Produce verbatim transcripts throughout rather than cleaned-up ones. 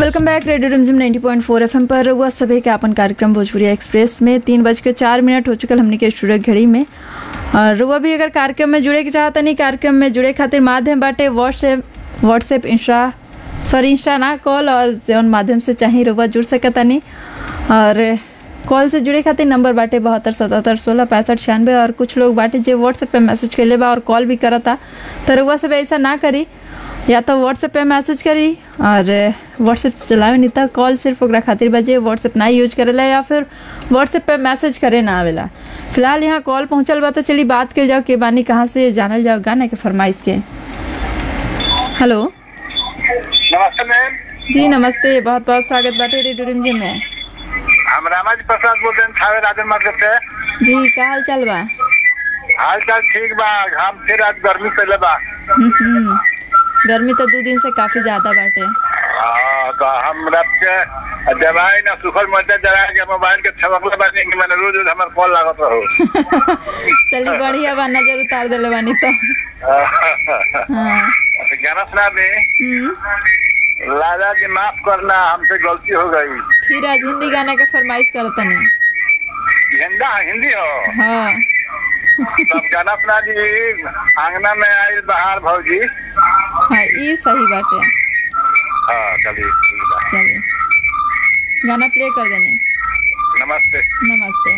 Welcome bank radio रिमझिम नब्बे point फोर FM पर हुआ सभी के अपन कार्यक्रम भोजपुरी एक्सप्रेस में तीन बज के चार मिनट हो चुकल हमने के स्टूडियो घड़ी में। और रुआ भी अगर कार्यक्रम में जुड़े के चाहता नहीं, कार्यक्रम में जुड़े खातिर माध्यम बाटे WhatsApp WhatsApp Insta sorry Insta ना कॉल और जौन माध्यम से चाहे रुआ जुड़ सकता नहीं। और कॉल से जुड़े खातिर नंबर बाटे बहत्तर सतहत्तर सोलह पैंसठ छियानवे। और कुछ लोग बाटे जो व्हाट्सएप पे मैसेज कर ले बा और कॉल भी करता, तो रुआ सब ऐसा ना करी, या तो व्हाट्सएप पे मैसेज करी और व्हाट्सएप चलावे नहीं तो कॉल सिर्फ ओकरा खातिर बजे व्हाट्सएप ना यूज करेला या फिर व्हाट्सएप पे मैसेज करे ना आवेला। फिलहाल यहाँ कॉल पहुँचल बा तो चली बात कर जाओ के बानी कहाँ से जानल जाओ गाना के फरमाइश के। हेलो नमस्ते मैम। जी नमस्ते, बहुत बहुत स्वागत बाटे रेडियो रिमझिम में। हम रामाजी प्रसाद बोल रहे हैं छावे राजन मार्केट से। जी का हाल चाल बा? हाल चाल ठीक बा, हम फिर आज गर्मी पहले बा। हम्म, गर्मी तो दो दिन से काफी ज्यादा बाटे। हाँ तो हम रब के दवाई ना सुखल मजा जरा के मोबाइल के छवकले बानी कि मैंने रोज रोज हमार कॉल लागत रहो। चली बढ़िया बा, नजर उतार देले बानी तो। हाँ गाना सुना दे। हम्म, लाला जी माफ करना, हमसे गलती हो गई। फिर आज हिंदी गाना का फरमाइश करता नहीं। हिंदा हिंदी हो? हाँ तब गाना सुना दी। आंगना में आयल बहार भौजी। हाँ ये सही बात है। हाँ चलिए ठीक बा। चलिए गाना प्ले कर देने। नमस्ते। नमस्ते।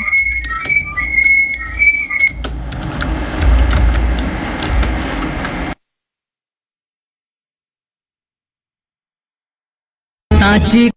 सांची